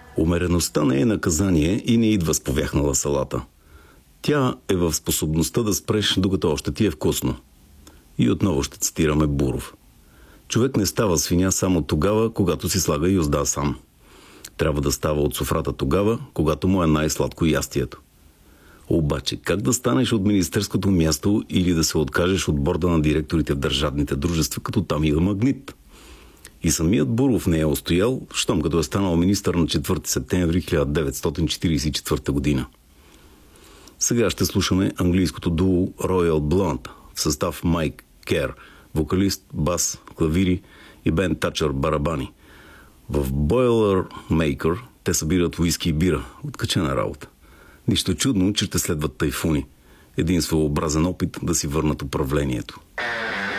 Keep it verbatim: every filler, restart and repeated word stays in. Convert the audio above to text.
Умереността не е наказание и не идва с повяхнала салата. Тя е в способността да спреш, докато още ти е вкусно. И отново ще цитираме Буров. Човек не става свиня само тогава, когато си слага юзда сам. Трябва да става от софрата тогава, когато му е най-сладко ястието. Обаче, как да станеш от министерското място или да се откажеш от борда на директорите в държавните дружества, като там има магнит? И самият Буров не е устоял, щом като е станал министър на четвърти септември хиляда деветстотин четиридесет и четвърта година. Сега ще слушаме английското дуо Royal Blonde в състав Майк Кер, вокалист, бас, клавири и Бен Тачър, барабани. В Boiler Maker те събират уиски и бира, откачена работа. Нищо чудно, че ще следват тайфуни. Един своеобразен опит да си върнат управлението.